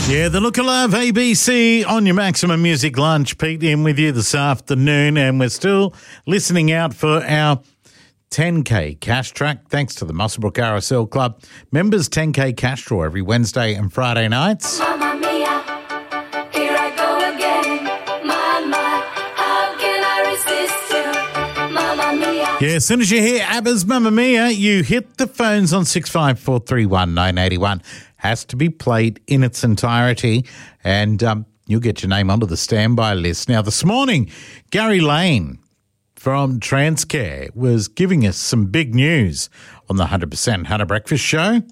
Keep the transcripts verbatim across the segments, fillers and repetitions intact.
Yeah, the Look Alive A B C on your Maximum Music Lunch. Pete in with you this afternoon, and we're still listening out for our ten K cash track, thanks to the Muswellbrook R S L Club. Members ten K cash draw every Wednesday and Friday nights. Mamma mia, here I go again. My, my, how can I resist you? Mamma mia. Yeah, as soon as you hear ABBA's Mamma Mia, you hit the phones on six five four three one nine eight one. Has to be played in its entirety, and um, you'll get your name onto the standby list. Now, this morning, Gary Lane from Transcare was giving us some big news on the one hundred percent Hunter Breakfast Show.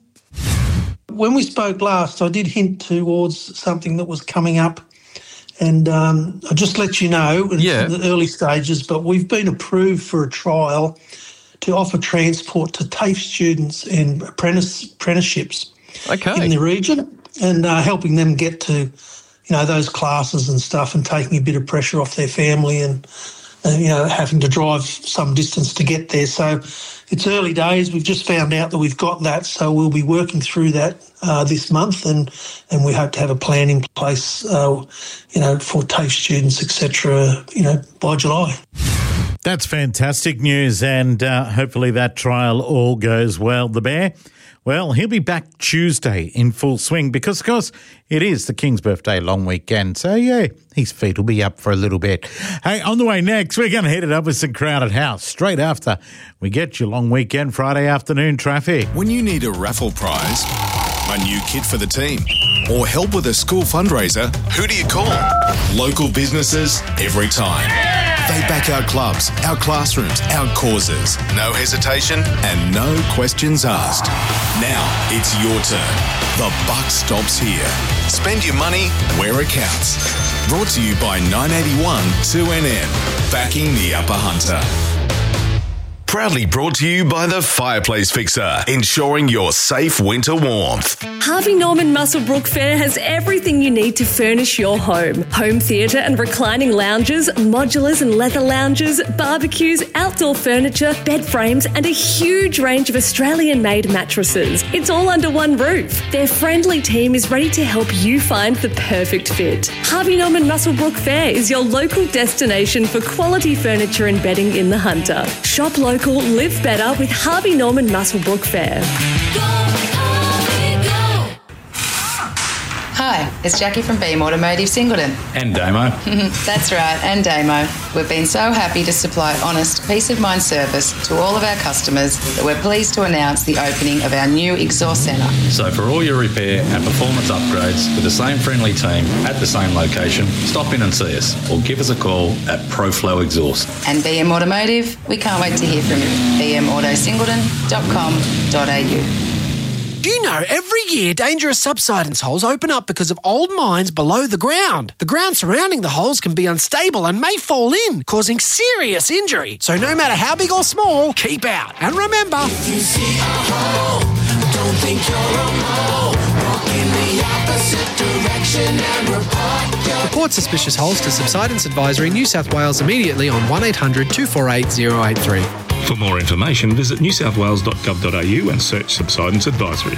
When we spoke last, I did hint towards something that was coming up, and um, I'll just let you know, it's Yeah. in the early stages, but we've been approved for a trial to offer transport to TAFE students and apprentice, apprenticeships Okay. in the region, and uh, helping them get to, you know, those classes and stuff, and taking a bit of pressure off their family, and uh, you know, having to drive some distance to get there. So it's early days. We've just found out that we've got that, so we'll be working through that uh, this month, and and we hope to have a plan in place, uh, you know, for TAFE students, et cetera, you know, by July. That's fantastic news, and uh, hopefully that trial all goes well. The Bear, well, he'll be back Tuesday in full swing because, of course, it is the King's birthday long weekend. So, yeah, his feet will be up for a little bit. Hey, on the way next, we're going to hit it up with some Crowded House straight after we get your long weekend Friday afternoon traffic. When you need a raffle prize, a new kit for the team, or help with a school fundraiser, who do you call? Local businesses every time. They back our clubs, our classrooms, our causes. No hesitation and no questions asked. Now it's your turn. The buck stops here. Spend your money where it counts. Brought to you by nine eighty-one two N M. Backing the Upper Hunter. Proudly brought to you by the Fireplace Fixer, ensuring your safe winter warmth. Harvey Norman Muswellbrook Fair has everything you need to furnish your home. Home theatre and reclining lounges, modulars and leather lounges, barbecues, outdoor furniture, bed frames and a huge range of Australian-made mattresses. It's all under one roof. Their friendly team is ready to help you find the perfect fit. Harvey Norman Muswellbrook Fair is your local destination for quality furniture and bedding in the Hunter. Shop local. Live better with Harvey Norman Muswellbrook Fair. Hi, it's Jackie from Beam Automotive Singleton. And Damo. That's right, and Damo. We've been so happy to supply honest, peace of mind service to all of our customers that we're pleased to announce the opening of our new exhaust centre. So for all your repair and performance upgrades with the same friendly team at the same location, stop in and see us or give us a call at ProFlow Exhaust. And B M Automotive, we can't wait to hear from you. b m auto singleton dot com dot a u. Do you know, every year dangerous subsidence holes open up because of old mines below the ground. The ground surrounding the holes can be unstable and may fall in, causing serious injury. So no matter how big or small, keep out. And remember, If you see a hole, don't think you're a mole. Walk in the opposite direction and report your... report suspicious holes to Subsidence Advisory New South Wales immediately on one eight hundred two four eight zero eight three. For more information, visit new south wales dot gov dot a u and search Subsidence Advisory.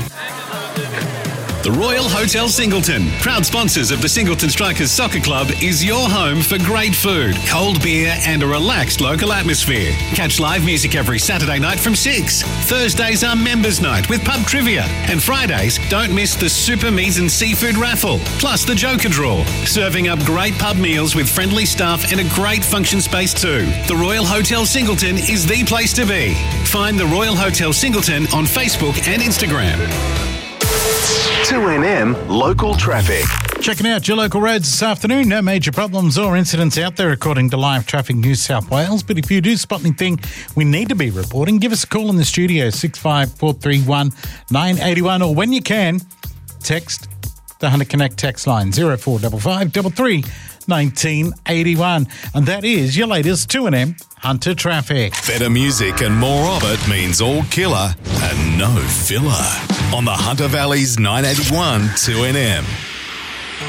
The Royal Hotel Singleton, proud sponsors of the Singleton Strikers Soccer Club, is your home for great food, cold beer and a relaxed local atmosphere. Catch live music every Saturday night from six. Thursdays are members' night with pub trivia. And Fridays, don't miss the super meat and seafood raffle, plus the Joker draw. Serving up great pub meals with friendly staff and a great function space too. The Royal Hotel Singleton is the place to be. Find the Royal Hotel Singleton on Facebook and Instagram. two N M Local Traffic. Checking out your local roads this afternoon. No major problems or incidents out there according to Live Traffic New South Wales. But if you do spot anything we need to be reporting, give us a call in the studio, six five four three one nine eight one, or when you can, text the Hunter Connect text line zero four five five three three nineteen eighty-one. And that is your latest two N M Hunter Traffic. Better music and more of it means all killer and no filler. On the Hunter Valley's nine eighty-one two N M.